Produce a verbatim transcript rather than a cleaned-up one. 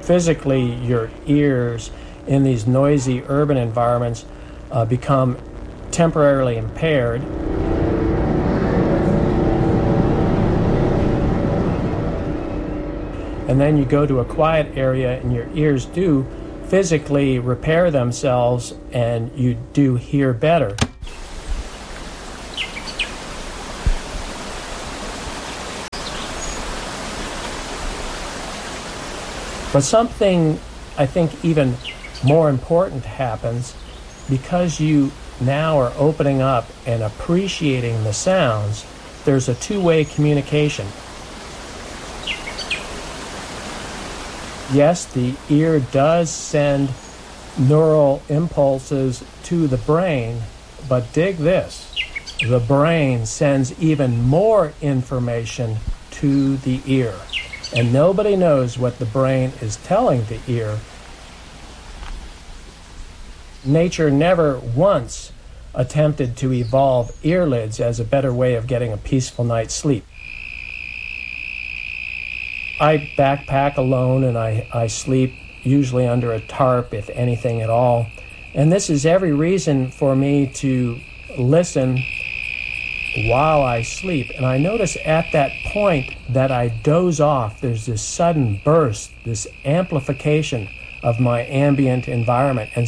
physically your ears in these noisy urban environments uh, become temporarily impaired. And then you go to a quiet area and your ears do physically repair themselves and you do hear better. But something, I think, even more important happens because you now are opening up and appreciating the sounds. There's a two-way communication. Yes, the ear does send neural impulses to the brain, but dig this. The brain sends even more information to the ear. And nobody knows what the brain is telling the ear. Nature never once attempted to evolve earlids as a better way of getting a peaceful night's sleep. I backpack alone and I, I sleep usually under a tarp, if anything at all. And this is every reason for me to listen while I sleep. And I notice at that point that I doze off, there's this sudden burst, this amplification of my ambient environment. And